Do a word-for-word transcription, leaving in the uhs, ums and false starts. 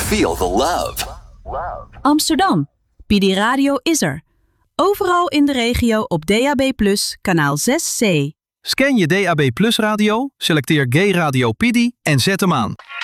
Feel the love. Amsterdam. P D Radio is er. Overal in de regio op D A B plus, kanaal zes C. Scan je D A B Plus radio, selecteer Gay Radio P D en zet hem aan.